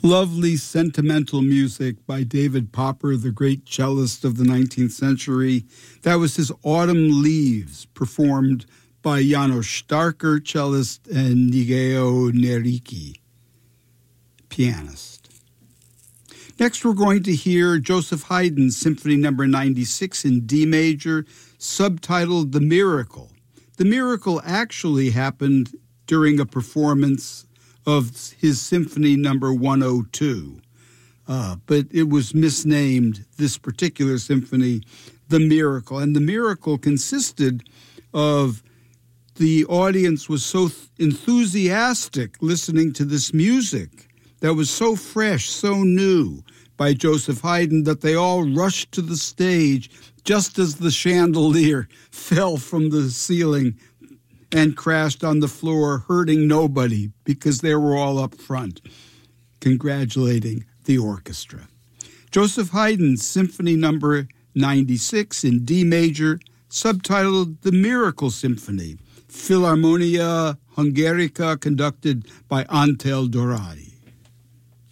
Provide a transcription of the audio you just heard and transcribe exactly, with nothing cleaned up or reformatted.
Lovely sentimental music by David Popper, the great cellist of the nineteenth century. That was his Autumn Leaves, performed by János Starker, cellist, and Nigeo Neriki, pianist. Next, we're going to hear Joseph Haydn's Symphony Number ninety-six in D major, subtitled The Miracle. The Miracle actually happened during a performance of his Symphony Number one oh two, uh, but it was misnamed, this particular symphony, The Miracle. And The Miracle consisted of the audience was so th- enthusiastic listening to this music that was so fresh, so new by Joseph Haydn that they all rushed to the stage just as the chandelier fell from the ceiling and crashed on the floor, hurting nobody because they were all up front, congratulating the orchestra. Joseph Haydn's Symphony Number ninety-six in D major, subtitled The Miracle Symphony, Philharmonia Hungarica, conducted by Antal Dorai.